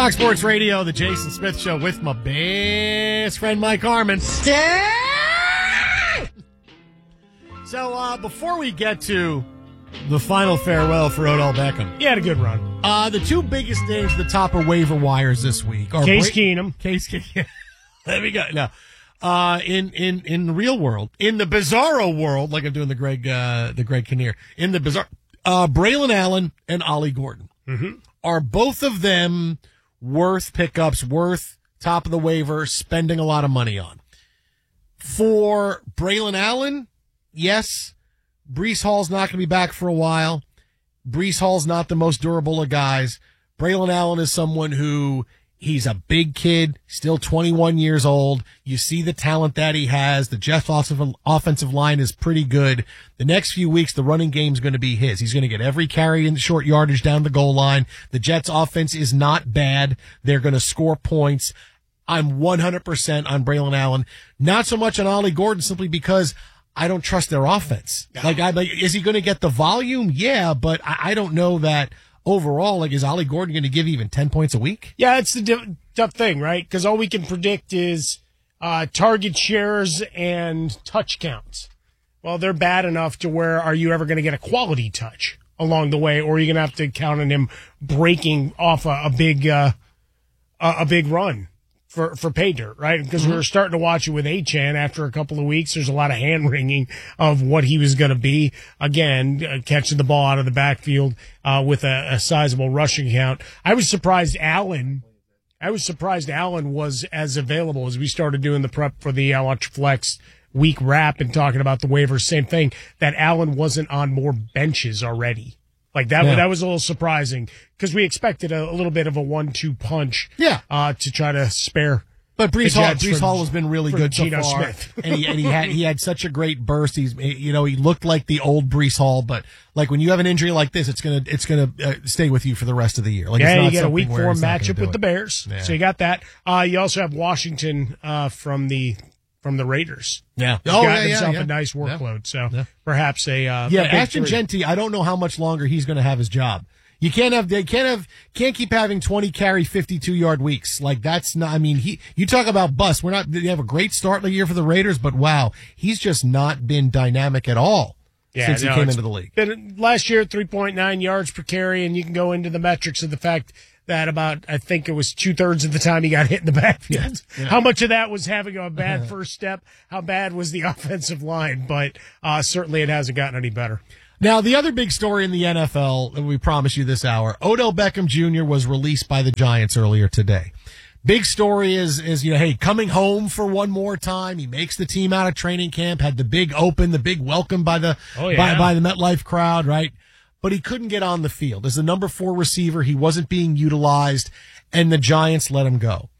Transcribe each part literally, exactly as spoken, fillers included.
Fox Sports Radio, the Jason Smith Show with my best friend Mike Harmon. So uh, before we get to the final farewell for Odell Beckham. He had a good run. Uh, the two biggest names at the top of waiver wires this week are Case Bra- Keenum. Case Keenum. There we go. No. Uh, in, in, in the real world, in the bizarro world, like I'm doing the Greg, uh, the Greg Kinnear, in the bizarre, uh, Braylon Allen and Ollie Gordon. Mm-hmm. Are both of them worth pickups, worth top of the waiver, spending a lot of money on? For Braylon Allen, yes. Breece Hall's not going to be back for a while. Breece Hall's not the most durable of guys. Braylon Allen is someone who, he's a big kid, still twenty-one years old. You see the talent that he has. The Jets' offensive line is pretty good. The next few weeks, the running game's going to be his. He's going to get every carry in the short yardage down the goal line. The Jets' offense is not bad. They're going to score points. I'm one hundred percent on Braylon Allen. Not so much on Ollie Gordon, simply because I don't trust their offense. Like, I like, is he going to get the volume? Yeah, but I, I don't know that overall. Like, is Ollie Gordon going to give even ten points a week? Yeah, it's the diff- tough thing, right? Because all we can predict is uh, target shares and touch counts. Well, they're bad enough to where are you ever going to get a quality touch along the way, or are you going to have to count on him breaking off a, a big, uh, a, a big run for for pay dirt, right? Because mm-hmm. we were starting to watch it with Achane after a couple of weeks. There's a lot of hand wringing of what he was going to be. Again, uh, catching the ball out of the backfield uh, with a, a sizable rushing count. I was surprised Allen. I was surprised Allen was as available as we started doing the prep for the Watch Flex week wrap and talking about the waivers. Same thing, that Allen wasn't on more benches already. Like that, yeah. that was a little surprising because we expected a, a little bit of a one two punch. Yeah. Uh, to try to spare. But Breece Hall, Breece Hall has been really good so Geno far, Smith. and he and he had he had such a great burst. He's you know he looked like the old Breece Hall, but like when you have an injury like this, it's gonna it's gonna uh, stay with you for the rest of the year. Like yeah, it's not you get a week something where four he's not matchup gonna with do the it. Bears, Yeah. so you got that. Uh, you also have Washington uh, from the from the Raiders. Yeah, He's oh got yeah, himself yeah, a nice yeah. workload. So Yeah. perhaps a uh, yeah. a big Ashton three. Genty, I don't know how much longer he's going to have his job. You can't have they can't have can't keep having twenty carry fifty-two yard weeks. Like that's not I mean he you talk about bust. We're not they have a great start of the year for the Raiders, but wow, he's just not been dynamic at all yeah, since no, he came it's into the league. Been, last year three point nine yards per carry, and you can go into the metrics of the fact that about I think it was two thirds of the time he got hit in the backfield. Yeah. How much of that was having a bad first step? How bad was the offensive line? But uh, certainly it hasn't gotten any better. Now, the other big story in the N F L, and we promise you this hour, Odell Beckham Junior was released by the Giants earlier today. Big story is, is, you know, hey, coming home for one more time. He makes the team out of training camp, had the big open, the big welcome by the, oh, yeah. by, by the MetLife crowd, right? But he couldn't get on the field. As the number four receiver, he wasn't being utilized, and the Giants let him go.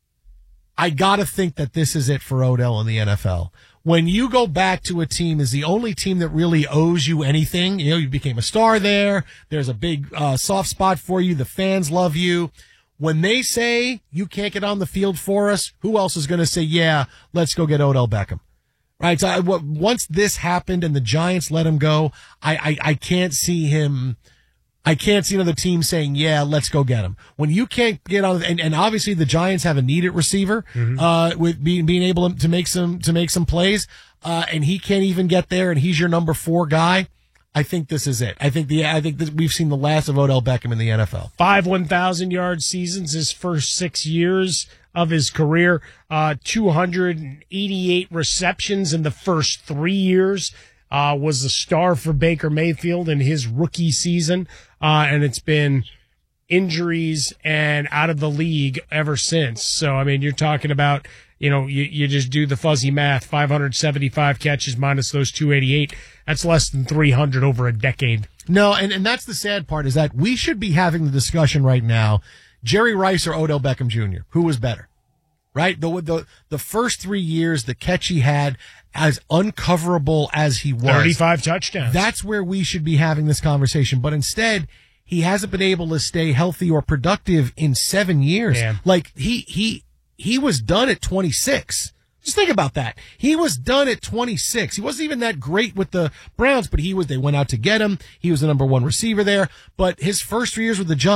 I gotta think that this is it for Odell in the N F L. When you go back to a team is the only team that really owes you anything. You know, you became a star there. There's a big uh, soft spot for you. The fans love you. When they say you can't get on the field for us, who else is going to say, yeah, let's go get Odell Beckham? Right. So I, w- once this happened and the Giants let him go, I, I, I can't see him. I can't see another team saying, yeah, let's go get him. When you can't get on, and, and obviously the Giants have a needed receiver, mm-hmm. uh, with being, being able to make some, to make some plays, uh, and he can't even get there and he's your number four guy. I think this is it. I think the, I think that we've seen the last of Odell Beckham in the N F L. Five one thousand yard seasons his first six years of his career, uh, two hundred eighty-eight receptions in the first three years. Uh, was the star for Baker Mayfield in his rookie season. Uh, and it's been injuries and out of the league ever since. So, I mean, you're talking about, you know, you, you just do the fuzzy math, five hundred seventy-five catches minus those two eighty-eight. That's less than three hundred over a decade. No, and, and that's the sad part is that we should be having the discussion right now, Jerry Rice or Odell Beckham Junior Who was better? Right? The, the, the first three years, the catch he had, as uncoverable as he was. thirty-five touchdowns. That's where we should be having this conversation. But instead, he hasn't been able to stay healthy or productive in seven years. Yeah. Like, he, he, he was done at twenty-six. Just think about that. He was done at twenty-six. He wasn't even that great with the Browns, but he was, they went out to get him. He was the number one receiver there. But his first three years with the Giants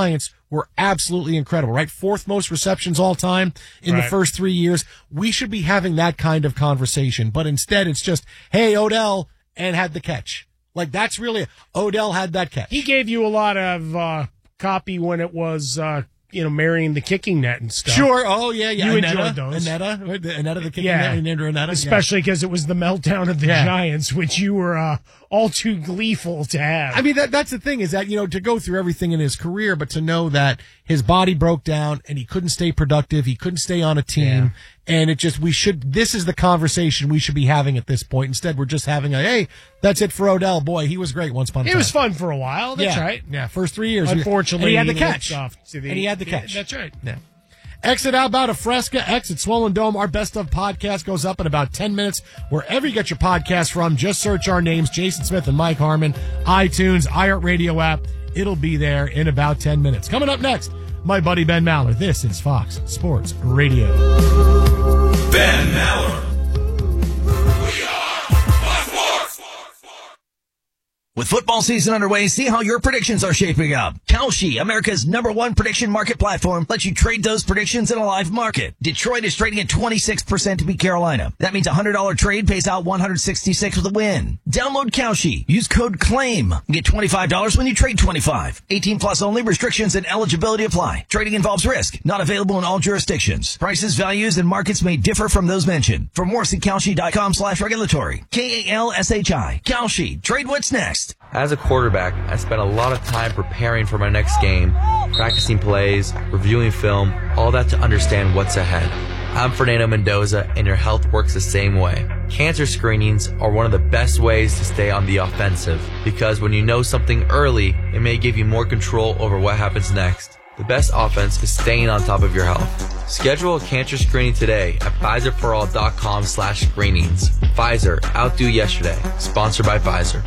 were absolutely incredible, right? Fourth most receptions all time in Right. the first three years. We should be having that kind of conversation, but instead it's just, hey, Odell, and had the catch. Like, that's really, Odell had that catch. He gave you a lot of uh, copy when it was, uh, you know, marrying the kicking net and stuff. Sure. Oh, yeah, yeah. You Annetta, enjoyed those. Annetta, right? The Annetta, the kicking Yeah. net, we named her Annetta. Especially because it was the meltdown of the Yeah. Giants, which you were uh, all too gleeful to have. I mean, that, that's the thing is that, you know, to go through everything in his career, but to know that his body broke down and he couldn't stay productive. He couldn't stay on a team. Yeah. And it just, we should, this is the conversation we should be having at this point. Instead, we're just having a, hey, that's it for Odell. Boy, he was great once upon a time. it was fun for a while. That's yeah. right. Yeah. First three years. Unfortunately, and he had the he catch. limped off to the- and he had the yeah, catch. that's right. Yeah. Exit Outbound of Fresca, exit Swollen Dome. Our Best of podcast goes up in about ten minutes. Wherever you get your podcast from, just search our names, Jason Smith and Mike Harmon, iTunes, iHeartRadio app. It'll be there in about ten minutes. Coming up next, my buddy Ben Maller. This is Fox Sports Radio. Ben Maller. We are Fox Sports. With football season underway, see how your predictions are shaping up. Kalshi, America's number one prediction market platform, lets you trade those predictions in a live market. Detroit is trading at twenty-six percent to beat Carolina. That means a one hundred dollars trade pays out one hundred sixty-six with a win. Download Kalshi. Use code CLAIM. And get twenty-five dollars when you trade twenty-five. eighteen plus only. Restrictions and eligibility apply. Trading involves risk. Not available in all jurisdictions. Prices, values, and markets may differ from those mentioned. For more, see Kalshi.com slash regulatory. K A L S H I. Kalshi. Trade what's next. As a quarterback, I spent a lot of time preparing for my next game, practicing plays, reviewing film, all that to understand what's ahead. I'm Fernando Mendoza, and your health works the same way. Cancer screenings are one of the best ways to stay on the offensive, because when you know something early, it may give you more control over what happens next. The best offense is staying on top of your health. Schedule a cancer screening today at Pfizer For All dot com slash screenings. Pfizer, outdo yesterday. Sponsored by Pfizer.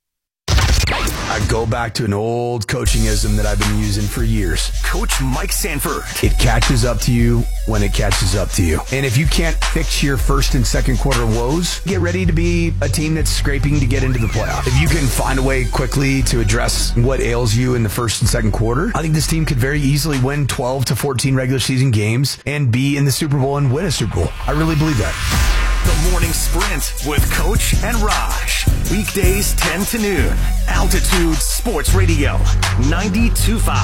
I go back to an old coachingism that I've been using for years. Coach Mike Sanford. It catches up to you when it catches up to you. And if you can't fix your first and second quarter woes, get ready to be a team that's scraping to get into the playoff. If you can find a way quickly to address what ails you in the first and second quarter, I think this team could very easily win twelve to fourteen regular season games and be in the Super Bowl and win a Super Bowl. I really believe that. The Morning Sprint with Coach and Raj. Weekdays ten to noon. Altitude Sports Radio. ninety-two point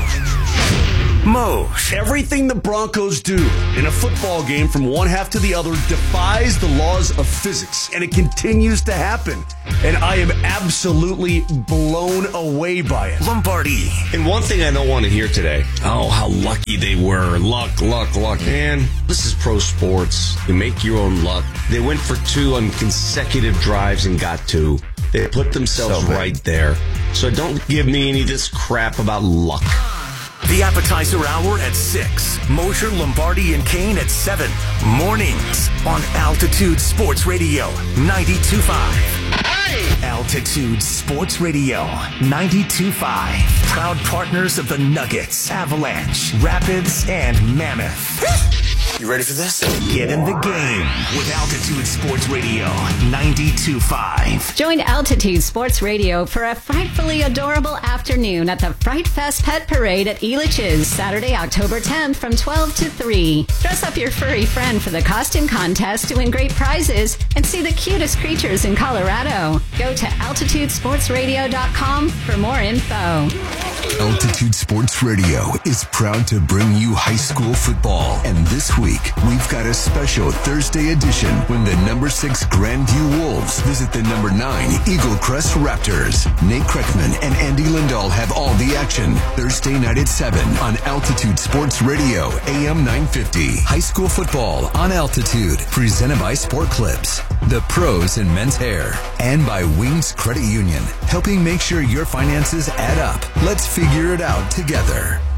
five. Moj. Everything the Broncos do in a football game from one half to the other defies the laws of physics, and it continues to happen. And I am absolutely blown away by it. Lombardi. And one thing I don't want to hear today, oh, how lucky they were. Luck, luck, luck. Man, this is pro sports. You make your own luck. They went for two on consecutive drives and got two. They put themselves So right there. So don't give me any of this crap about luck. The appetizer hour at six. Mosher, Lombardi, and Kane at seven. Mornings on Altitude Sports Radio. ninety-two point five. Hey! Altitude Sports Radio. ninety-two point five. Proud partners of the Nuggets, Avalanche, Rapids, and Mammoth. You ready for this? Get in the game with Altitude Sports Radio. ninety-two point five. Join Altitude Sports Radio for a frightfully adorable afternoon at the Fright Fest Pet Parade at Elitch's, Saturday, October tenth from twelve to three. Dress up your furry friend for the costume contest to win great prizes and see the cutest creatures in Colorado. Go to altitude sports radio dot com for more info. Altitude Sports Radio is proud to bring you high school football. And this week, we've got a special Thursday edition when the number six Grandview Wolves visit the number nine Eagle Crest Raptors. Nate Kreckman and Andy Lindahl have all the action. Thursday night at seven on Altitude Sports Radio, A M nine fifty. High school football on Altitude, presented by Sport Clips, the pros in men's hair, and by Wings Credit Union, helping make sure your finances add up. Let's figure it out together.